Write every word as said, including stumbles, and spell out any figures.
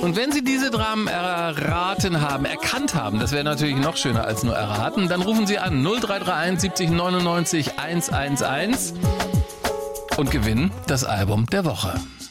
Und wenn Sie diese Dramen erraten haben, erkannt haben, das wäre natürlich noch schöner als nur erraten, dann rufen Sie an null drei drei eins siebzig neunundneunzig hundertundzehn und gewinnen das Album der Woche.